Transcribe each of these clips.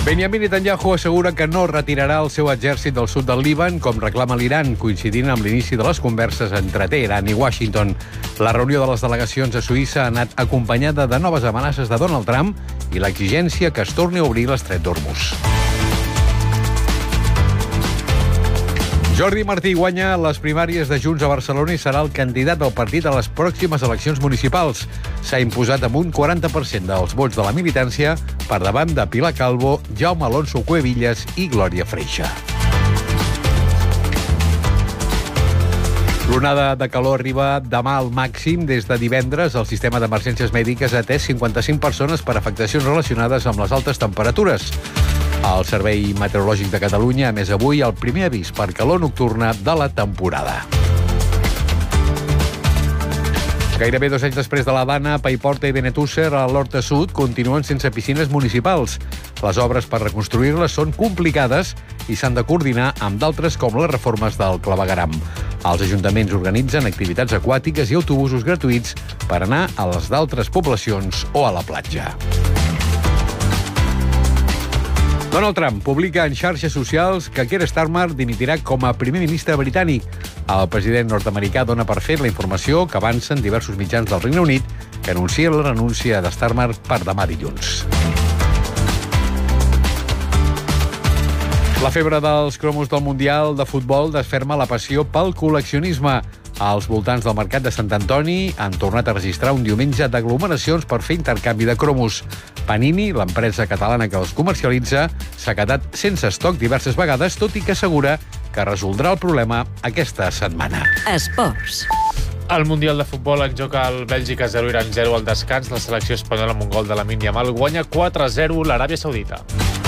Benjamin Netanyahu assegura que no retirarà el seu exèrcit del sud del Líban, com reclama l'Iran, coincidint amb l'inici de les converses entre Teheran i Washington. La reunió de les delegacions a Suïssa ha anat acompanyada de noves amenaces de Donald Trump i l'exigència que es torni a obrir l'estret d'Hormuz. Jordi Martí guanya les primàries de Junts a Barcelona i serà el candidat del partit a les pròximes eleccions municipals. S'ha imposat amb un 40% dels vots de la militància per davant de Pilar Calvo, Jaume Alonso Cuevillas i Glòria Freixa. L'onada de calor arriba demà al màxim. Des de divendres, el sistema d'emergències mèdiques ha atès 55 persones per afectacions relacionades amb les altes temperatures. El Servei Meteorològic de Catalunya ha emès avui el primer avís per calor nocturna de la temporada. Gairebé 2 anys després de la Dana, Paiporta i Benetússer a l'Horta Sud continuen sense piscines municipals. Les obres per reconstruir-les són complicades i s'han de coordinar amb d'altres com les reformes del clavegueram. Els ajuntaments organitzen activitats aquàtiques i autobusos gratuïts per anar a les d'altres poblacions o a la platja. Donald Trump publica en xarxes socials que Keir Starmer dimitirà com a primer ministre britànic. El president nord-americà dona per fet la informació que avancen diversos mitjans del Regne Unit que anuncien la renúncia de Starmer per demà dilluns. La febre dels cromos del Mundial de Futbol desferma la passió pel col·leccionisme. Als voltants del mercat de Sant Antoni han tornat a registrar un diumenge d'aglomeracions per fer intercanvi de cromos. Panini, l'empresa catalana que els comercialitza, s'ha quedat sense estoc diverses vegades, tot i que assegura que resoldrà el problema aquesta setmana. Esports. Al Mundial de Futbol en joc el Bèlgica 0, Iran 0 al descans. La selecció espanyola amb un gol de Lamine Yamal guanya 4-0 l'Aràbia Saudita.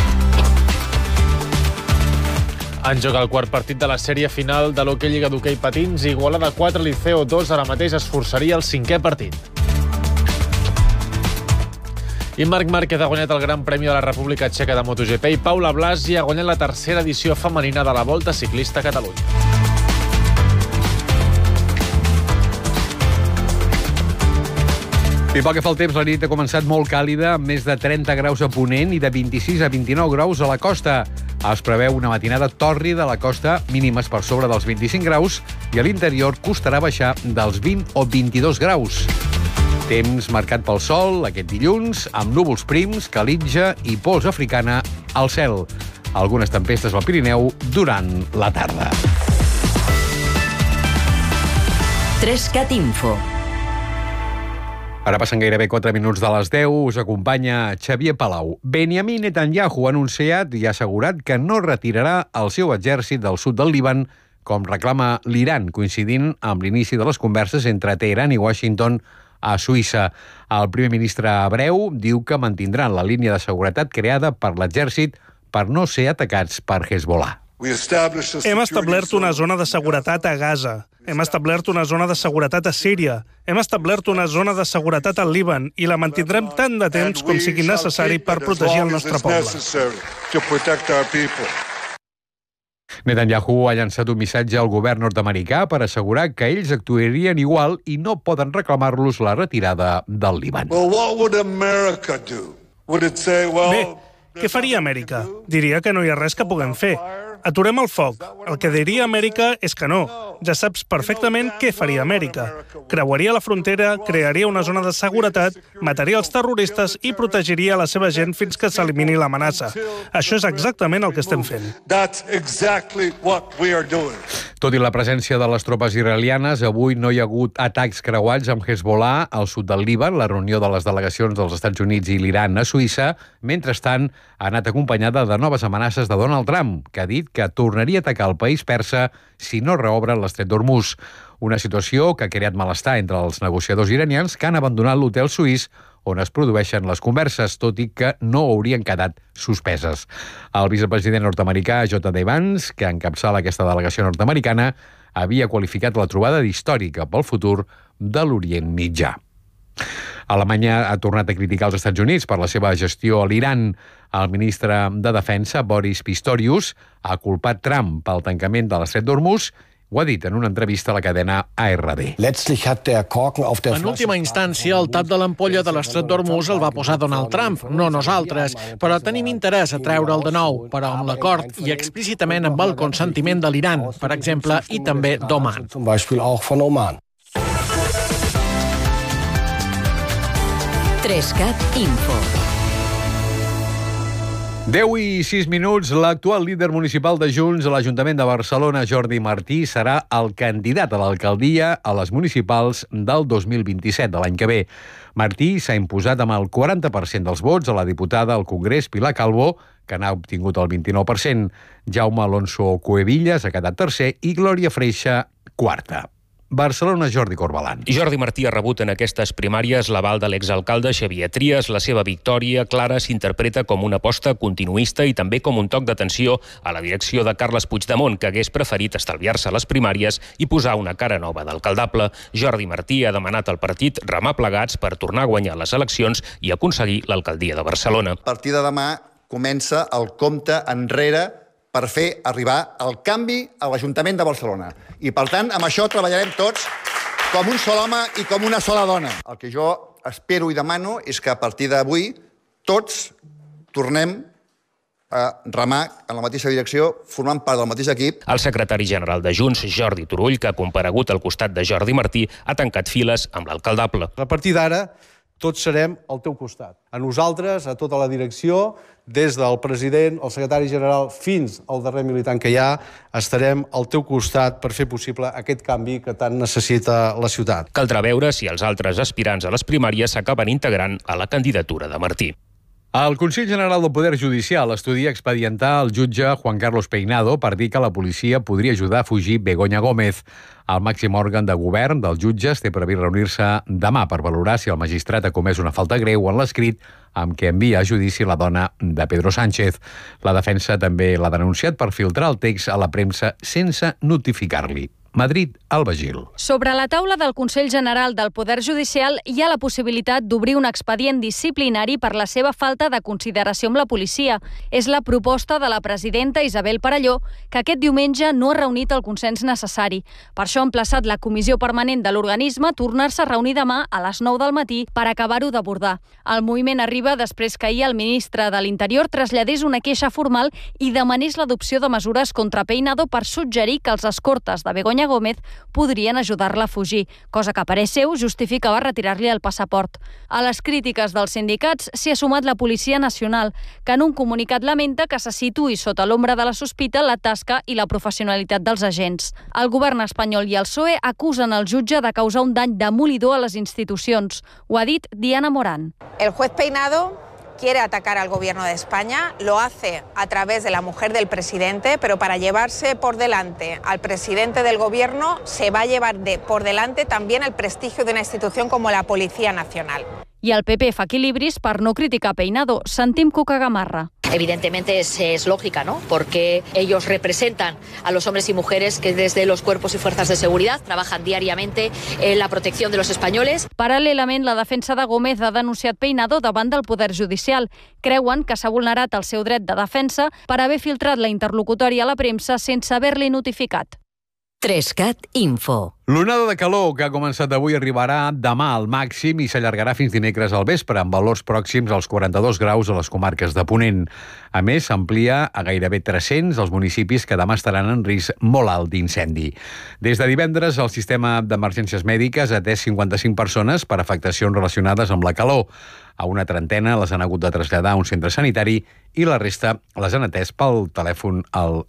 En joc el quart partit de la sèrie final de l'Hockey Lliga d'Hockey Patins. Igualada 4, Liceo 2. Ara mateix es forçaria el 5è partit. I Marc Márquez ha guanyat el Gran Premi de la República Txeca de MotoGP i Paula Blasi ha guanyat la tercera edició femenina de la Volta Ciclista a Catalunya. I pel que fa al temps, la nit ha començat molt càlida, amb més de 30 graus a Ponent i de 26 a 29 graus a la costa. Es preveu una matinada tòrrida a la costa, mínimes per sobre dels 25 graus, i a l'interior costarà baixar dels 20 o 22 graus. Temps marcat pel sol aquest dilluns, amb núvols prims, calitja i pols africana al cel. Algunes tempestes al Pirineu durant la tarda. 3CAT Info. Ara passen gairebé 4 minuts de les 10. Us acompanya Xavier Palau. Benjamin Netanyahu ha anunciat i ha assegurat que no retirarà el seu exèrcit del sud del Líban, com reclama l'Iran, coincidint amb l'inici de les converses entre Teheran i Washington a Suïssa. El primer ministre hebreu diu que mantindran la línia de seguretat creada per l'exèrcit per no ser atacats per Hezbollah. Hem establert una zona de seguretat a Gaza. Hem establert una zona de seguretat a Síria. Hem establert una zona de seguretat al Líban i la mantindrem tant de temps com sigui necessari per protegir el nostre poble. Netanyahu ha llançat un missatge al govern nord-americà per assegurar que ells actuarien igual i no poden reclamar-los la retirada del Líban. Bé, què faria Amèrica? Diria que no hi ha res que puguem fer. Aturem el foc. El que diria Amèrica és que no. Ja saps perfectament què faria Amèrica. Creuaria la frontera, crearia una zona de seguretat, mataria els terroristes i protegiria la seva gent fins que s'elimini l'amenaça. Això és exactament el que estem fent. Tot i la presència de les tropes israelianes, avui no hi ha hagut atacs creuats amb Hezbollah al sud del Líban. La reunió de les delegacions dels Estats Units i l'Iran a Suïssa, mentrestant, ha anat acompanyada de noves amenaces de Donald Trump, que ha dit que tornaria a atacar el país persa si no reobren l'estret d'Hormuz. Una situació que ha creat malestar entre els negociadors iranians que han abandonat l'hotel suís on es produeixen les converses, tot i que no haurien quedat suspeses. El vicepresident nord-americà J.D. Vance, que encapçala aquesta delegació nord-americana, havia qualificat la trobada d'històrica pel futur de l'Orient Mitjà. Alemanya ha tornat a criticar els Estats Units per la seva gestió a l'Iran. El ministre de Defensa, Boris Pistorius, ha culpat Trump pel tancament de l'estret d'Hormuz Ho ha dit en una entrevista a la cadena ARD. En última instància, el tap de l'ampolla de l'Estret d'Hormuz el va posar Donald Trump, no nosaltres, però tenim interès a treure'l de nou, però amb l'acord i explícitament amb el consentiment de l'Iran, per exemple, i també d'Oman. 3CAT Info. 10 i 6 minuts, l'actual líder municipal de Junts a l'Ajuntament de Barcelona, Jordi Martí, serà el candidat a l'alcaldia a les municipals del 2027, de l'any que ve. Martí s'ha imposat amb el 40% dels vots a la diputada al Congrés, Pilar Calvo, que n'ha obtingut el 29%. Jaume Alonso Cuevillas ha quedat tercer i Glòria Freixa, quarta. Barcelona, Jordi Corbalan. Jordi Martí ha rebut en aquestes primàries l'aval de l'exalcalde Xavier Trias. La seva victòria clara s'interpreta com una aposta continuista i també com un toc d'atenció a la direcció de Carles Puigdemont, que hagués preferit estalviar-se les primàries i posar una cara nova d'alcaldable. Jordi Martí ha demanat al partit remar plegats per tornar a guanyar les eleccions i aconseguir l'alcaldia de Barcelona. A partir de demà comença el compte enrere per fer arribar el canvi a l'Ajuntament de Barcelona. I, per tant, amb això treballarem tots com un sol home i com una sola dona. El que jo espero i demano és que a partir d'avui tots tornem a remar en la mateixa direcció, formant part del mateix equip. El secretari general de Junts, Jordi Turull, que ha comparegut al costat de Jordi Martí, ha tancat files amb l'alcaldable. A partir d'ara, tots serem al teu costat. A nosaltres, a tota la direcció, des del president, el secretari general, fins al darrer militant que hi ha, estarem al teu costat per fer possible aquest canvi que tant necessita la ciutat. Caldrà veure si els altres aspirants a les primàries s'acaben integrant a la candidatura de Martí. El Consell General del Poder Judicial estudia expedientar el jutge Juan Carlos Peinado per dir que la policia podria ajudar a fugir Begoña Gómez. El màxim òrgan de govern dels jutges té previst reunir-se demà per valorar si el magistrat ha comès una falta greu en l'escrit amb què envia a judici la dona de Pedro Sánchez. La defensa també l'ha denunciat per filtrar el text a la premsa sense notificar-li. Madrid, Alba Gil. Sobre la taula del Consell General del Poder Judicial hi ha la possibilitat d'obrir un expedient disciplinari per la seva falta de consideració amb la policia. És la proposta de la presidenta Isabel Parelló, que aquest diumenge no ha reunit el consens necessari. Per això ha emplaçat la comissió permanent de l'organisme a tornar-se a reunir demà a les 9 del matí per acabar-ho d'abordar. El moviment arriba després que ahir el ministre de l'Interior traslladés una queixa formal i demanés l'adopció de mesures contra Peinado per suggerir que els escortes de Begoña Gómez podrien ajudar-la a fugir, cosa que a parer seu justificava retirar-li el passaport. A les crítiques dels sindicats s'hi ha sumat la Policia Nacional, que en un comunicat lamenta que se situï sota l'ombra de la sospita la tasca i la professionalitat dels agents. El govern espanyol i el PSOE acusen el jutge de causar un dany demolidor a les institucions. Ho ha dit Diana Morán. El juez Peinado quiere atacar al gobierno de España, lo hace a través de la mujer del presidente, pero para llevarse por delante al presidente del gobierno se va a llevar por delante también el prestigio de una institución como la Policía Nacional. I el PP fa equilibris per no criticar Peinado. Sentim Cuca Gamarra. Evidentemente es lógica, ¿no? Porque ellos representan a los hombres y mujeres que desde los cuerpos y fuerzas de seguridad trabajan diariamente en la protección de los españoles. Paral·lelament, la defensa de Gómez ha denunciat Peinado davant del Poder Judicial. Creuen que s'ha vulnerat el seu dret de defensa per haver filtrat la interlocutòria a la premsa sense haver-li notificat. 3CAT Info. L'onada de calor que ha començat avui arribarà demà al màxim i s'allargarà fins dimecres al vespre, amb valors pròxims als 42 graus a les comarques de Ponent. A més, s'amplia a gairebé 300 els municipis que demà estaran en risc molt alt d'incendi. Des de divendres, el sistema d'emergències mèdiques ha atès 55 persones per afectacions relacionades amb la calor. A una trentena les han hagut de traslladar a un centre sanitari i la resta les han atès pel telèfon al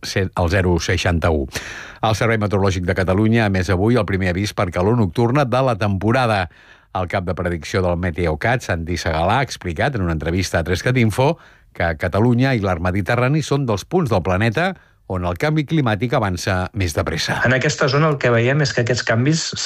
061. El Servei Meteorològic de Catalunya ha emès avui el primer avís per calor nocturna de la temporada. El cap de predicció del Meteocat, Santi Segalà, ha explicat en una entrevista a 3CAT Info que Catalunya i l'Arc Mediterrani són dels punts del planeta on el canvi climàtic avança més de pressa. En aquesta zona el que veiem és que aquests canvis